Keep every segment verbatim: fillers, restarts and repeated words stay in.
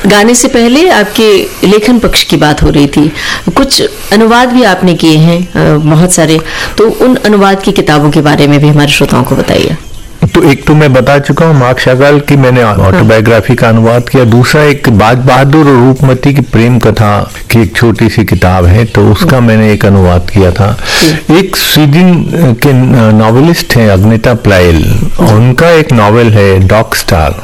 गाने से पहले आपके लेखन पक्ष की बात हो रही थी, कुछ अनुवाद भी आपने किए हैं बहुत सारे, तो उन अनुवाद की किताबों के बारे में भी हमारे श्रोताओं को बताइए। तो एक तो मैं बता चुका हूँ मार्क शागाल की मैंने ऑटोबायोग्राफी का अनुवाद किया। दूसरा एक बाज बहादुर और रूपमती की प्रेम कथा की एक छोटी सी किताब है, तो उसका मैंने एक अनुवाद किया था। एक स्वीडन के नॉवेलिस्ट हैं अग्निता प्लाइल, उनका एक नॉवेल है डॉग स्टार,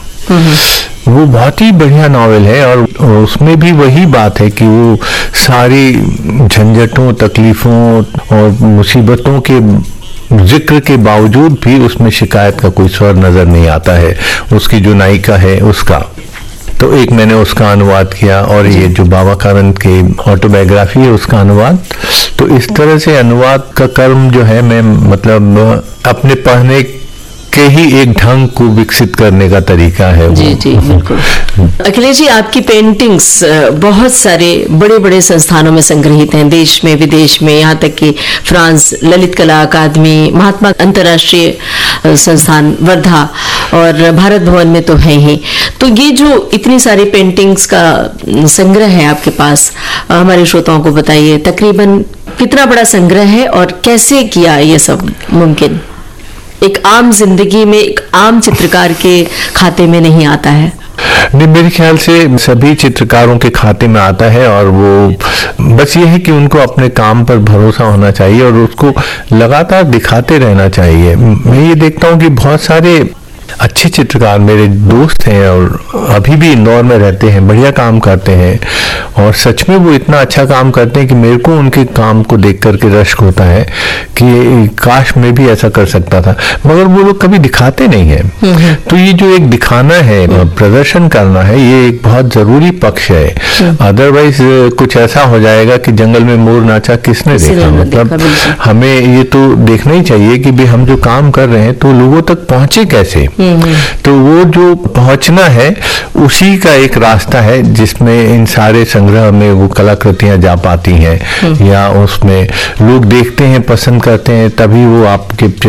वो बहुत ही बढ़िया नॉवेल है और उसमें भी वही बात है कि वो सारी झंझटों, तकलीफों और मुसीबतों के जिक्र के बावजूद भी उसमें शिकायत का कोई स्वर नजर नहीं आता है, उसकी जो नायिका है उसका। तो एक मैंने उसका अनुवाद किया और ये जो बाबा कारंत की ऑटोबायोग्राफी है उसका अनुवाद। तो इस तरह से अनुवाद का कर्म जो है मैं मतलब अपने पढ़ने के ही एक ढंग को विकसित करने का तरीका है। जी जी बिल्कुल। अखिलेश जी, आपकी पेंटिंग्स बहुत सारे बड़े बड़े संस्थानों में संग्रहित हैं, देश में विदेश में, यहाँ तक कि फ्रांस ललित कला अकादमी, महात्मा अंतर्राष्ट्रीय संस्थान वर्धा और भारत भवन में तो है ही। तो ये जो इतनी सारी पेंटिंग्स का संग्रह है आपके पास, हमारे श्रोताओं को बताइए तकरीबन कितना बड़ा संग्रह है और कैसे किया ये सब मुमकिन? एक आम जिंदगी में एक आम चित्रकार के खाते में नहीं आता है। नहीं, मेरे ख्याल से सभी चित्रकारों के खाते में आता है और वो बस ये है कि उनको अपने काम पर भरोसा होना चाहिए और उसको लगातार दिखाते रहना चाहिए। मैं ये देखता हूँ कि बहुत सारे अच्छे चित्रकार मेरे दोस्त हैं और अभी भी इंदौर में रहते हैं, बढ़िया काम करते हैं और सच में वो इतना अच्छा काम करते हैं कि मेरे को उनके काम को देख करके रश्क होता है कि काश मैं भी ऐसा कर सकता था, मगर वो लोग कभी दिखाते नहीं है। तो ये जो एक दिखाना है, प्रदर्शन करना है, ये एक बहुत जरूरी पक्ष है। अदरवाइज कुछ ऐसा हो जाएगा कि जंगल में मोर नाचा किसने देखा। मतलब हमें ये तो देखना ही चाहिए कि भाई हम जो काम कर रहे हैं तो लोगों तक पहुंचे कैसे। तो वो जो पहुंचना है उसी का एक रास्ता है जिसमें इन सारे संग्रह में वो कलाकृतियां जा पाती हैं या उसमें लोग देखते हैं, पसंद करते हैं, तभी वो आपके